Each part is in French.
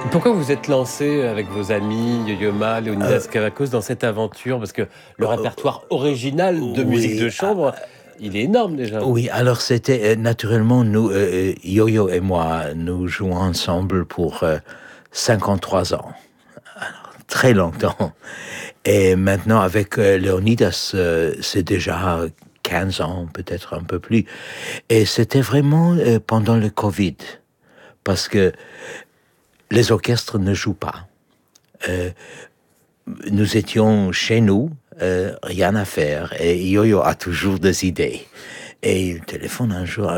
Pourquoi vous êtes lancé avec vos amis Yo-Yo Ma, Leonidas Kavakos dans cette aventure? Parce que le répertoire original de musique de Oui, chambre, il est énorme déjà. oui, alors c'était naturellement nous, Yo-Yo et moi, nous jouons ensemble pour 53 ans, très longtemps. Et maintenant avec Leonidas, c'est déjà 15 ans, peut-être un peu plus. Et c'était vraiment pendant le Covid, parce que les orchestres ne jouent pas. Nous étions chez nous, rien à faire, et Yo-Yo a toujours des idées. Et il téléphone un jour,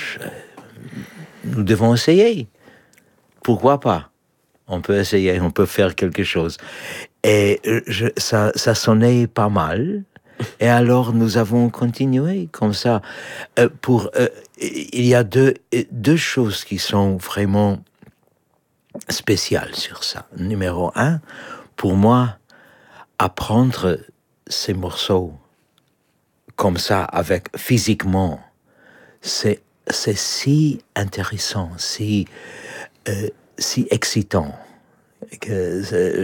nous devons essayer. Pourquoi pas? On peut essayer, on peut faire quelque chose. Et ça sonnait pas mal. Et alors nous avons continué comme ça. Il y a deux choses qui sont vraiment spéciales sur ça. Numéro un, pour moi, apprendre ces morceaux comme ça, avec physiquement, c'est si intéressant, si excitant, que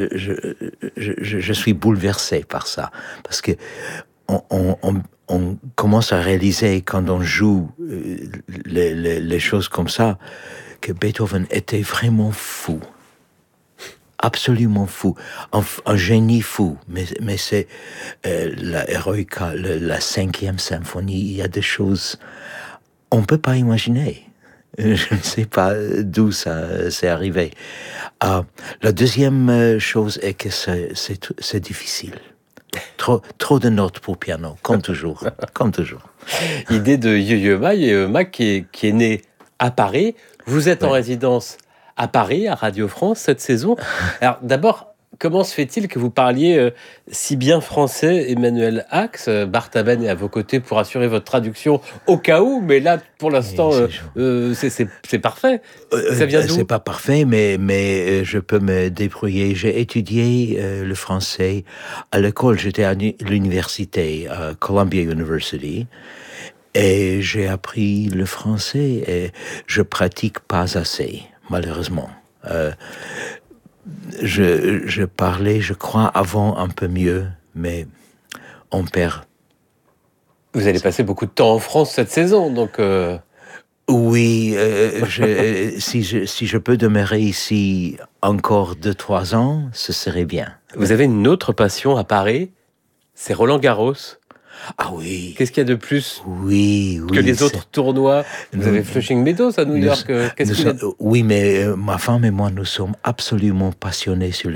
je suis bouleversé par ça, parce que on commence à réaliser quand on joue les choses comme ça, que Beethoven était vraiment fou. Absolument fou, un génie fou, mais c'est la Eroica, la 5e symphonie, il y a des choses on ne peut pas imaginer. Je ne sais pas d'où ça s'est arrivé. La deuxième chose est que c'est difficile. Trop de notes pour piano, comme toujours, comme toujours. Idée de Yo-Yo Ma qui est né à Paris. Vous êtes en résidence à Paris, à Radio France, cette saison. Alors d'abord, comment se fait-il que vous parliez si bien français, Emmanuel Ax? Bart Taben est à vos côtés pour assurer votre traduction au cas où, mais là, pour l'instant, c'est parfait. Ça vient d'où? C'est pas parfait, mais je peux me débrouiller. J'ai étudié le français à l'école. J'étais à l'université, à Columbia University, et j'ai appris le français et je pratique pas assez, malheureusement. Je parlais, je crois, avant un peu mieux, mais on perd. Vous allez passer beaucoup de temps en France cette saison, donc... Oui, si je peux demeurer ici encore 2-3 ans, ce serait bien. Vous avez une autre passion à Paris, c'est Roland-Garros. Ah oui. Qu'est-ce qu'il y a de plus oui, que les autres tournois? Vous avez Flushing Meadows à New York. Oui, mais ma femme et moi, nous sommes absolument passionnés sur